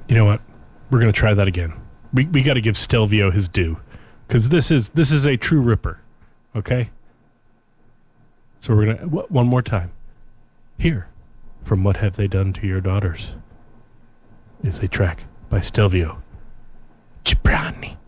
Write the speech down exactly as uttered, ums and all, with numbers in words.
You know what? We're going to try that again. We we got to give Stelvio his due, because this is this is a true ripper. Okay. So we're gonna w- one more time. Here, from What Have They Done to Your Daughters, is a track by Stelvio Cipriani.